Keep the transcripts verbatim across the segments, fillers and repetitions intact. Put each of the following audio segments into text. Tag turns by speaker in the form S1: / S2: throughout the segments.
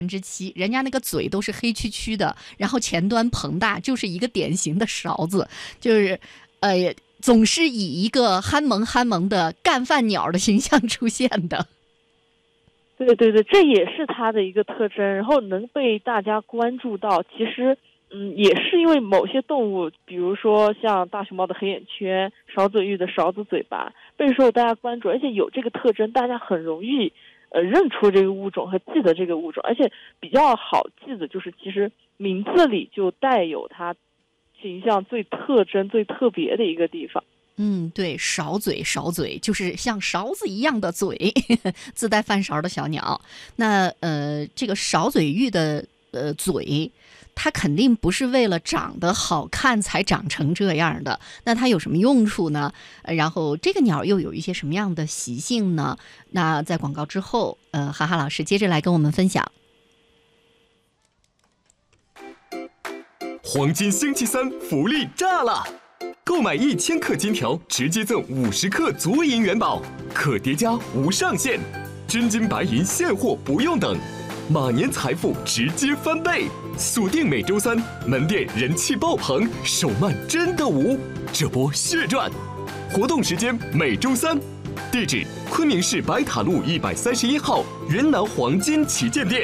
S1: 分之七，人家那个嘴都是黑黢黢的，然后前端膨大，就是一个典型的勺子，就是呃总是以一个憨萌憨萌的干饭鸟的形象出现的。
S2: 对对对，这也是它的一个特征，然后能被大家关注到，其实嗯，也是因为某些动物，比如说像大熊猫的黑眼圈、勺嘴玉的勺子嘴巴，备受大家关注，而且有这个特征，大家很容易呃认出这个物种和记得这个物种，而且比较好记的就是其实名字里就带有它形象最特征、最特别的一个地方。
S1: 嗯，对，勺嘴，勺嘴就是像勺子一样的嘴，自带饭勺的小鸟。那呃，这个勺嘴玉的呃嘴，它肯定不是为了长得好看才长成这样的。那它有什么用处呢？呃、然后这个鸟又有一些什么样的习性呢？那在广告之后，呃，哈哈老师接着来跟我们分享。
S3: 黄金星期三福利炸了！购买一千克金条，直接赠五十克足银元宝，可叠加无上限，真金白银现货不用等，马年财富直接翻倍。锁定每周三，门店人气爆棚，手慢真的无，这波血赚！活动时间每周三，地址昆明市白塔路一百三十一号云南黄金旗舰店。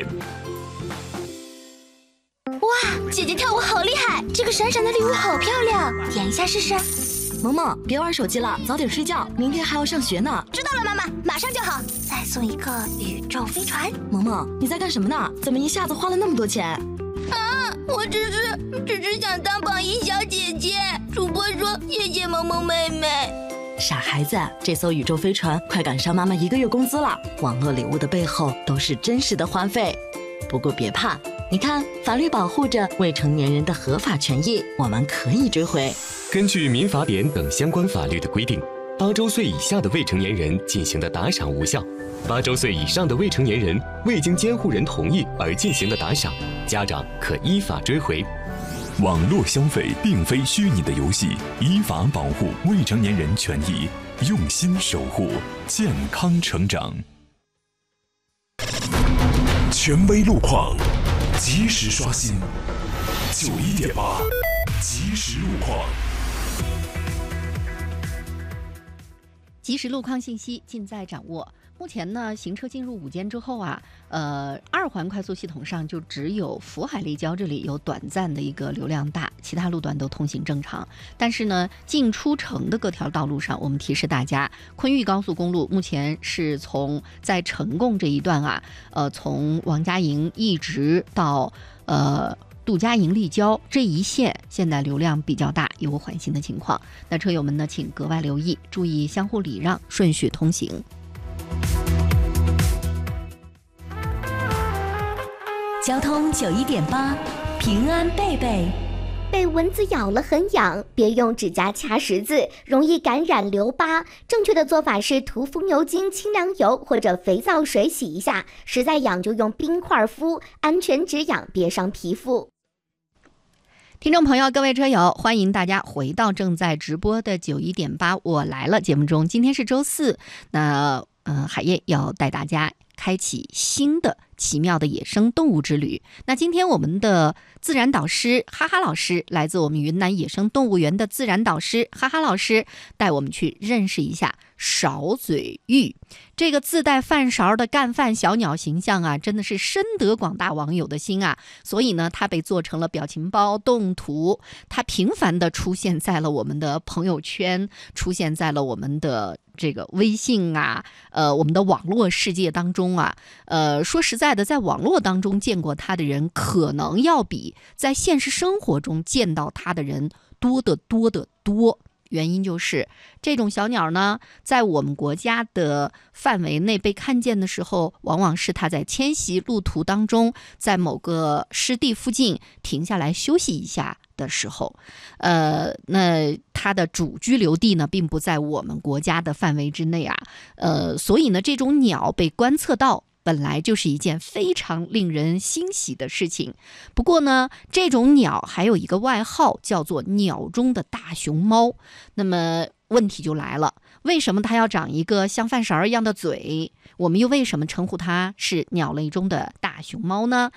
S4: 哇，姐姐跳舞好厉害！这个闪闪的礼物好漂亮，点一下试试。
S5: 萌萌，别玩手机了，早点睡觉，明天还要上学呢。
S4: 知道了，妈妈，马上就好。再送一个宇宙飞船。
S5: 萌萌，你在干什么呢？怎么一下子花了那么多钱？
S4: 啊，我只是只是想当榜一小姐姐。主播说谢谢萌萌妹妹。
S5: 傻孩子，这艘宇宙飞船快赶上妈妈一个月工资了。网络礼物的背后都是真实的花费。不过别怕，你看，法律保护着未成年人的合法权益，我们可以追回。
S3: 根据民法典等相关法律的规定，八周岁以下的未成年人进行的打赏无效，八周岁以上的未成年人未经监护人同意而进行的打赏，家长可依法追回。
S6: 网络消费并非虚拟的游戏，依法保护未成年人权益，用心守护健康成长。权威路况，及时刷新，九一点八，及时路况。
S1: 即时路况信息尽在掌握。目前呢，行车进入午间之后啊，呃，二环快速系统上就只有福海立交这里有短暂的一个流量大，其他路段都通行正常。但是呢，进出城的各条道路上，我们提示大家，昆玉高速公路目前是从在成贡这一段啊，呃，从王家营一直到呃。杜家营立交这一线现在流量比较大，有缓行的情况。那车友们呢，请格外留意，注意相互礼让，顺序通行。
S7: 交通九一点八，平安贝贝。
S8: 被蚊子咬了很痒，别用指甲掐十字，容易感染留疤。正确的做法是涂风油精、清凉油或者肥皂水洗一下，实在痒就用冰块敷，安全止痒，别伤皮肤。
S1: 听众朋友，各位车友，欢迎大家回到正在直播的九一点八我来了节目中。今天是周四，那呃，海燕要带大家开启新的奇妙的野生动物之旅。那今天我们的自然导师哈哈老师，来自我们云南野生动物园的自然导师哈哈老师，带我们去认识一下勺嘴玉。这个自带饭勺的干饭小鸟形象啊，真的是深得广大网友的心啊。所以呢，它被做成了表情包、动图，它频繁地出现在了我们的朋友圈，出现在了我们的这个微信啊，呃，我们的网络世界当中啊。呃，说实在的，在网络当中见过它的人，可能要比在现实生活中见到它的人多得多得多。原因就是这种小鸟呢，在我们国家的范围内被看见的时候，往往是它在迁徙路途当中，在某个湿地附近停下来休息一下的时候，呃，那它的主居留地呢，并不在我们国家的范围之内啊，呃，所以呢，这种鸟被观测到，本来就是一件非常令人欣喜的事情。不过呢，这种鸟还有一个外号，叫做鸟中的大熊猫。那么问题就来了， 为什么它要长一个像饭勺一样的嘴？我们又为什么称呼它是鸟类中的大熊猫呢？